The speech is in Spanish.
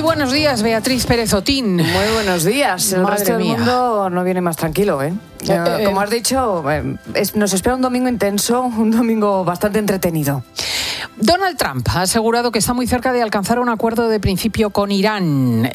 buenos días, Beatriz Pérez Otín. Muy buenos días. El Madre resto del mía. mundo no viene más tranquilo, ¿eh? Como has dicho, nos espera un domingo intenso, un domingo bastante entretenido. Donald Trump ha asegurado que está muy cerca de alcanzar un acuerdo de principio con Irán.